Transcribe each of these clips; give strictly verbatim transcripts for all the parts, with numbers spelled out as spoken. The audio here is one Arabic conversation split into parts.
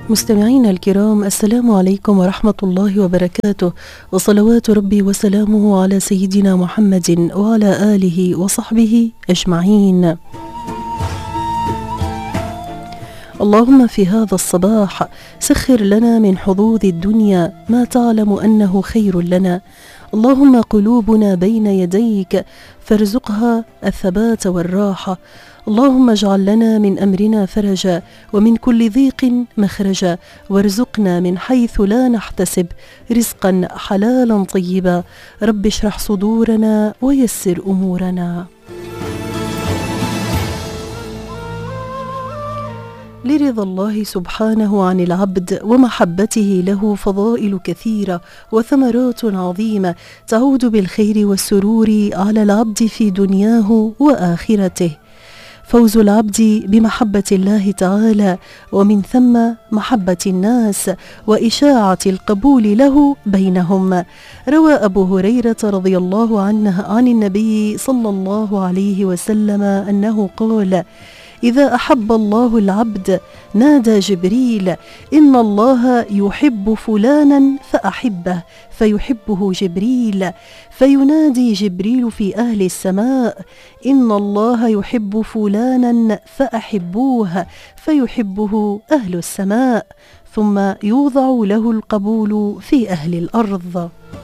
مستمعينا الكرام، السلام عليكم ورحمة الله وبركاته، وصلوات ربي وسلامه على سيدنا محمد وعلى آله وصحبه أجمعين. اللهم في هذا الصباح سخر لنا من حظوظ الدنيا ما تعلم أنه خير لنا. اللهم قلوبنا بين يديك فارزقها الثبات والراحة. اللهم اجعل لنا من أمرنا فرجا ومن كل ضيق مخرجا، وارزقنا من حيث لا نحتسب رزقا حلالا طيبا. رب اشرح صدورنا ويسر أمورنا. لرضا الله سبحانه عن العبد ومحبته له فضائل كثيرة وثمرات عظيمة تعود بالخير والسرور على العبد في دنياه وآخرته. فوز العبد بمحبة الله تعالى، ومن ثم محبة الناس وإشاعة القبول له بينهم. روى أبو هريرة رضي الله عنه عن النبي صلى الله عليه وسلم أنه قال: إذا أحب الله العبد نادى جبريل: إن الله يحب فلانا فأحبه، فيحبه جبريل. فينادي جبريل في أهل السماء: إن الله يحب فلانا فأحبوه، فيحبه أهل السماء. ثم يوضع له القبول في أهل الأرض.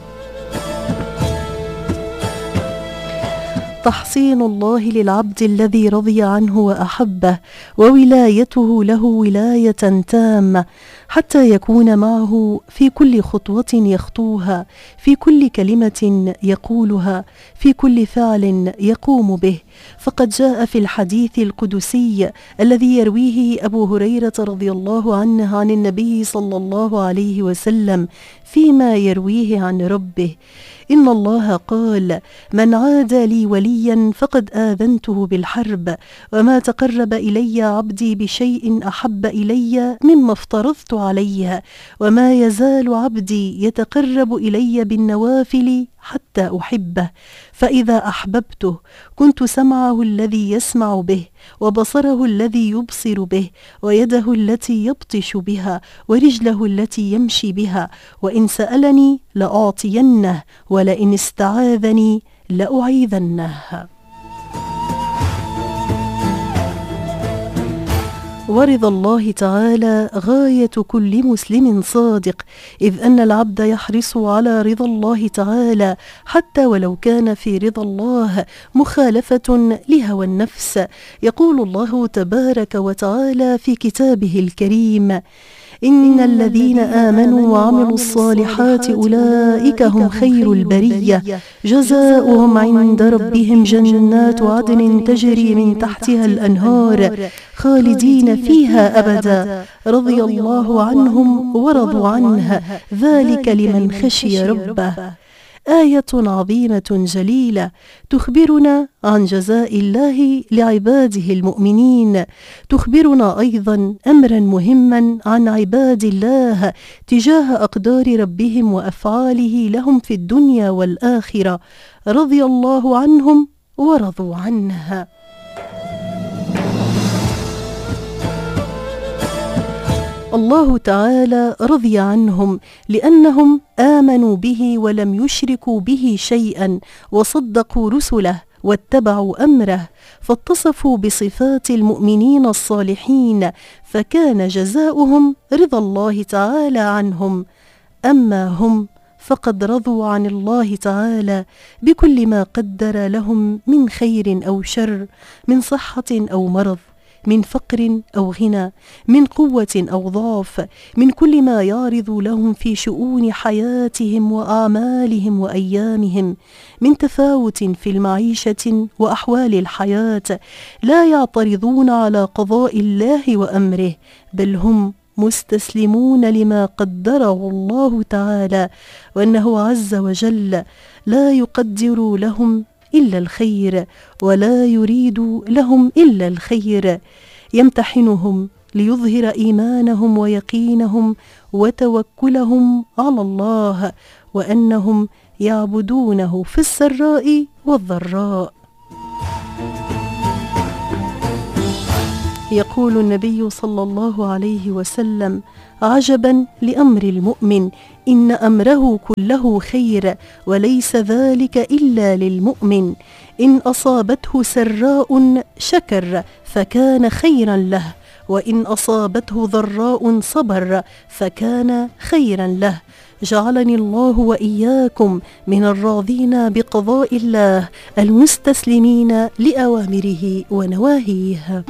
تحصين الله للعبد الذي رضي عنه وأحبه، وولايته له ولاية تامة، حتى يكون معه في كل خطوة يخطوها، في كل كلمة يقولها، في كل فعل يقوم به. فقد جاء في الحديث القدسي الذي يرويه أبو هريرة رضي الله عنه عن النبي صلى الله عليه وسلم فيما يرويه عن ربه: إن الله قال: من عاد لي وليا فقد آذنته بالحرب، وما تقرب إلي عبدي بشيء أحب إلي مما افترضت عليه، وما يزال عبدي يتقرب إلي بالنوافل حتى أحبه. فإذا أحببته كنت سمعه الذي يسمع به، وبصره الذي يبصر به، ويده التي يبطش بها، ورجله التي يمشي بها. وإن سألني لأعطينه، ولئن استعاذني لأعيذنه. ورضا الله تعالى غاية كل مسلم صادق، إذ أن العبد يحرص على رضا الله تعالى حتى ولو كان في رضا الله مخالفة لهوى النفس. يقول الله تبارك وتعالى في كتابه الكريم: إن الذين آمنوا وعملوا الصالحات أولئك هم خير البرية، جزاؤهم عند ربهم جنات عدن تجري من تحتها الأنهار خالدين فيها أبدا، رضي الله عنهم ورضوا عنه، ذلك لمن خشي ربه. آية عظيمة جليلة تخبرنا عن جزاء الله لعباده المؤمنين. تخبرنا أيضا أمرا مهما عن عباد الله تجاه أقدار ربهم وأفعاله لهم في الدنيا والآخرة، رضي الله عنهم ورضوا عنها. الله تعالى رضي عنهم لأنهم آمنوا به ولم يشركوا به شيئا، وصدقوا رسله واتبعوا أمره، فاتصفوا بصفات المؤمنين الصالحين، فكان جزاؤهم رضا الله تعالى عنهم. أما هم فقد رضوا عن الله تعالى بكل ما قدر لهم من خير أو شر، من صحة أو مرض، من فقر أو غنى، من قوة أو ضعف، من كل ما يعرض لهم في شؤون حياتهم وأعمالهم وأيامهم، من تفاوت في المعيشة وأحوال الحياة. لا يعترضون على قضاء الله وأمره، بل هم مستسلمون لما قدره الله تعالى، وأنه عز وجل لا يقدر لهم إلا الخير، ولا يريد لهم إلا الخير. يمتحنهم ليظهر إيمانهم ويقينهم وتوكلهم على الله، وأنهم يعبدونه في السراء والضراء. يقول النبي صلى الله عليه وسلم: عجبا لأمر المؤمن، إن أمره كله خير، وليس ذلك إلا للمؤمن. إن أصابته سراء شكر فكان خيرا له، وإن أصابته ضراء صبر فكان خيرا له. جعلني الله وإياكم من الراضين بقضاء الله المستسلمين لأوامره ونواهيه.